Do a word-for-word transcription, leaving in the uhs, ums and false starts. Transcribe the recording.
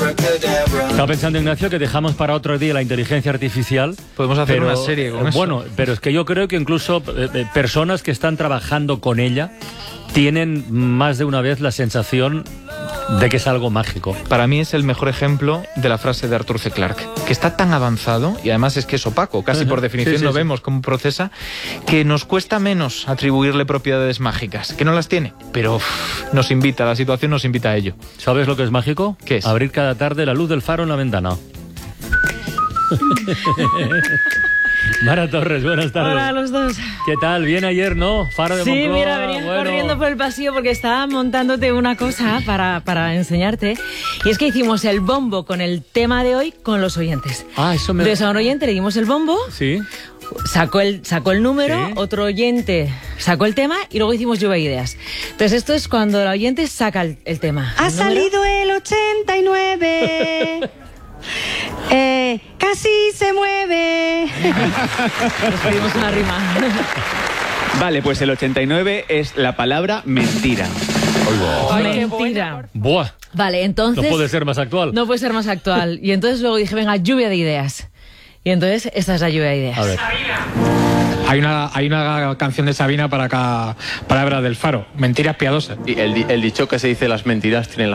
Estaba pensando, Ignacio, que dejamos para otro día la inteligencia artificial. Podemos hacer pero, una serie con eh, eso. Bueno, pero es que yo creo que incluso eh, personas que están trabajando con ella tienen más de una vez la sensación de que es algo mágico. Para mí es el mejor ejemplo de la frase de Arthur C. Clarke, que está tan avanzado, y además es que es opaco, casi por definición sí, sí, no sí. vemos cómo procesa, que nos cuesta menos atribuirle propiedades mágicas, que no las tiene, pero uff, nos invita, la situación nos invita a ello. ¿Sabes lo que es mágico? ¿Qué es? Abrir cada tarde la luz del faro en la ventana. Mara Torres, buenas tardes. Hola a los dos. ¿Qué tal? ¿Bien ayer, no? Faro de Sí, Moncloa, mira, venía bueno. corriendo por el pasillo porque estaba montándote una cosa para, para enseñarte. Y es que hicimos el bombo con el tema de hoy con los oyentes. Ah, eso me... Entonces a un oyente le dimos el bombo, Sí. sacó el, sacó el número, Sí. otro oyente sacó el tema y luego hicimos lluvia de ideas. Entonces esto es cuando el oyente saca el, el tema. Ha ¿El número? salido el ochenta y nueve. eh, casi se mueve. Nos pedimos una rima. Vale, pues el ochenta y nueve es la palabra mentira. Mentira. Buah, Vale, entonces... no puede ser más actual. No puede ser más actual. Y entonces luego dije, venga, lluvia de ideas. Y entonces esta es la lluvia de ideas. A ver. Hay una, hay una canción de Sabina para cada palabra del faro. Mentiras piadosas. Y el, di- el dicho que se dice las mentiras tienen